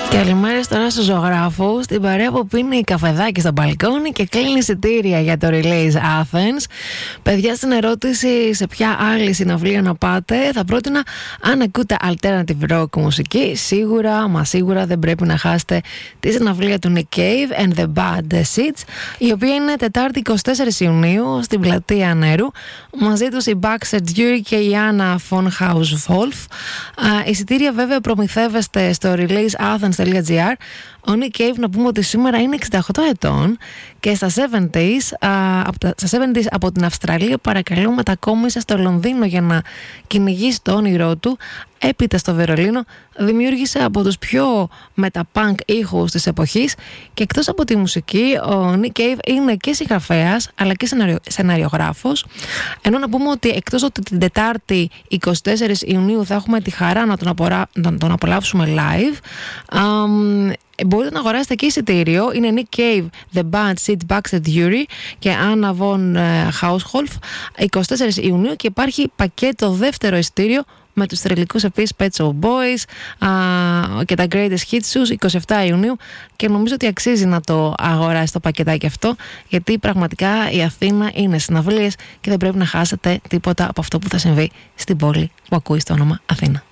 Καλημέρα τώρα στους ζωγράφους, την παρέα που πίνει καφεδάκι στο μπαλκόνι και κλείνει εισιτήρια για το Release Athens. Παιδιά, στην ερώτηση σε ποια άλλη συναυλία να πάτε, θα πρότεινα, αν ακούτε alternative rock μουσική, σίγουρα δεν πρέπει να χάσετε τη συναυλία του Nick Cave and the Bad Seeds, η οποία είναι Τετάρτη 24 Ιουνίου στην Πλατεία Νερού. Μαζί τους η Baxter Jury και η Anna von Haus-Wolf. Εισιτήρια βέβαια προμηθεύεστε στο releaseathens.gr. Ο Nick Cave, να πούμε ότι σήμερα είναι 68 ετών και στα 70s από την Αυστραλία παρακαλώ μετακόμισε στο Λονδίνο για να κυνηγήσει το όνειρό του. Έπειτα στο Βερολίνο δημιούργησε από τους πιο μεταπunk ήχους της εποχής και εκτός από τη μουσική ο Nick Cave είναι και συγγραφέας αλλά και σεναριογράφος, ενώ να πούμε ότι εκτός ότι την Τετάρτη 24 Ιουνίου θα έχουμε τη χαρά να τον απολαύσουμε live, μπορείτε να αγοράσετε και εισιτήριο. Είναι Nick Cave, The Bad Seeds, Baxter Jury και Anna von Haus-Wolf 24 Ιουνίου και υπάρχει πακέτο δεύτερο εισιτήριο με τους θρυλικούς επίσης Pet Shop Boys και τα Greatest Hits στους 27 Ιουνίου και νομίζω ότι αξίζει να το αγοράσει το πακετάκι αυτό, γιατί πραγματικά η Αθήνα είναι συναυλίες και δεν πρέπει να χάσετε τίποτα από αυτό που θα συμβεί στην πόλη που ακούει στο όνομα Αθήνα.